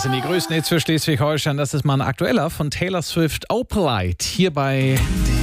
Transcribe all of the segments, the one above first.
Das sind die größten Hits für Schleswig-Holstein. Das ist mal ein aktueller von Taylor Swift, Opalite, hier bei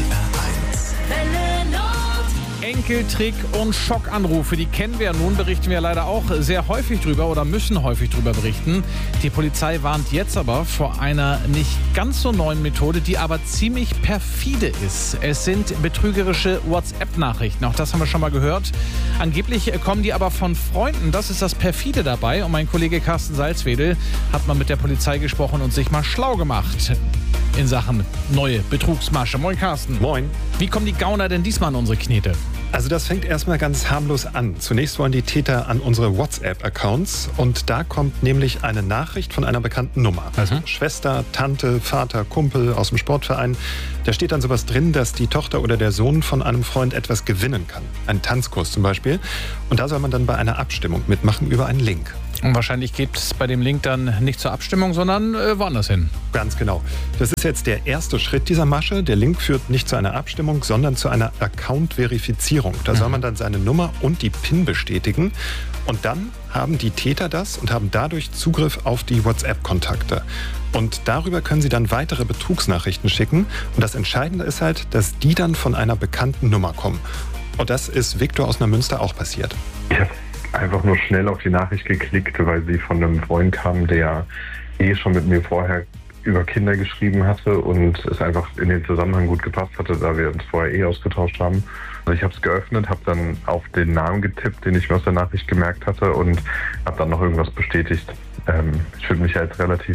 Enkeltrick und Schockanrufe, die kennen wir nun, berichten wir leider auch sehr häufig drüber oder müssen häufig drüber berichten. Die Polizei warnt jetzt aber vor einer nicht ganz so neuen Methode, die aber ziemlich perfide ist. Es sind betrügerische WhatsApp-Nachrichten, auch das haben wir schon mal gehört. Angeblich kommen die aber von Freunden, das ist das perfide dabei. Und mein Kollege Carsten Salzwedel hat mal mit der Polizei gesprochen und sich mal schlau gemacht in Sachen neue Betrugsmasche. Moin Carsten. Moin. Wie kommen die Gauner denn diesmal an unsere Knete? Also das fängt erstmal ganz harmlos an. Zunächst wollen die Täter an unsere WhatsApp-Accounts und da kommt nämlich eine Nachricht von einer bekannten Nummer. Also Schwester, Tante, Vater, Kumpel aus dem Sportverein. Da steht dann sowas drin, dass die Tochter oder der Sohn von einem Freund etwas gewinnen kann. Einen Tanzkurs zum Beispiel. Und da soll man dann bei einer Abstimmung mitmachen über einen Link. Und wahrscheinlich geht es bei dem Link dann nicht zur Abstimmung, sondern woanders hin. Ganz genau. Das ist jetzt der erste Schritt dieser Masche. Der Link führt nicht zu einer Abstimmung, sondern zu einer Account-Verifizierung. Da soll man dann seine Nummer und die PIN bestätigen. Und dann haben die Täter das und haben dadurch Zugriff auf die WhatsApp-Kontakte. Und darüber können sie dann weitere Betrugsnachrichten schicken. Und das Entscheidende ist halt, dass die dann von einer bekannten Nummer kommen. Und das ist Viktor aus Neumünster auch passiert. Ich habe einfach nur schnell auf die Nachricht geklickt, weil sie von einem Freund kam, der schon mit mir vorher über Kinder geschrieben hatte und es einfach in den Zusammenhang gut gepasst hatte, da wir uns vorher ausgetauscht haben. Also ich habe es geöffnet, habe dann auf den Namen getippt, den ich mir aus der Nachricht gemerkt hatte und habe dann noch irgendwas bestätigt. Ich würde mich als relativ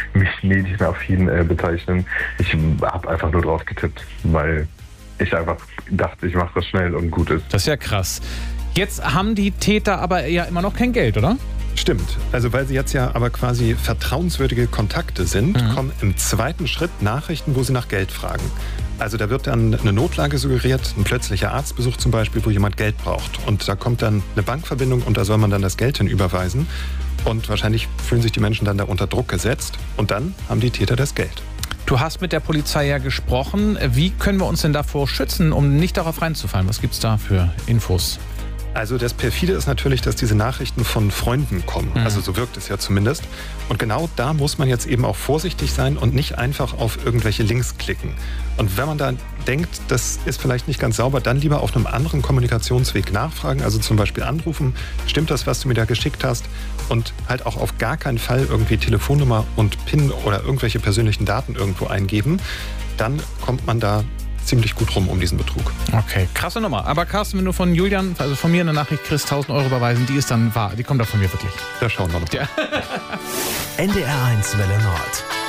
medienaffin bezeichnen. Ich habe einfach nur drauf getippt, weil ich einfach dachte, ich mache das schnell und gut ist. Das ist ja krass. Jetzt haben die Täter aber ja immer noch kein Geld, oder? Stimmt. Also weil sie jetzt ja aber quasi vertrauenswürdige Kontakte sind, kommen im zweiten Schritt Nachrichten, wo sie nach Geld fragen. Also da wird dann eine Notlage suggeriert, ein plötzlicher Arztbesuch zum Beispiel, wo jemand Geld braucht. Und da kommt dann eine Bankverbindung und da soll man dann das Geld hinüberweisen. Und wahrscheinlich fühlen sich die Menschen dann da unter Druck gesetzt. Und dann haben die Täter das Geld. Du hast mit der Polizei ja gesprochen. Wie können wir uns denn davor schützen, um nicht darauf reinzufallen? Was gibt's da für Infos? Also das Perfide ist natürlich, dass diese Nachrichten von Freunden kommen. Also so wirkt es ja zumindest. Und genau da muss man jetzt eben auch vorsichtig sein und nicht einfach auf irgendwelche Links klicken. Und wenn man da denkt, das ist vielleicht nicht ganz sauber, dann lieber auf einem anderen Kommunikationsweg nachfragen. Also zum Beispiel anrufen, stimmt das, was du mir da geschickt hast? Und halt auch auf gar keinen Fall irgendwie Telefonnummer und PIN oder irgendwelche persönlichen Daten irgendwo eingeben. Dann kommt man da ziemlich gut rum um diesen Betrug. Okay, krasse Nummer. Aber Carsten, wenn du von Julian, also von mir eine Nachricht kriegst, 1.000 Euro überweisen, die ist dann wahr. Die kommt da von mir wirklich. Da schauen wir noch. Ja. NDR 1 Welle Nord.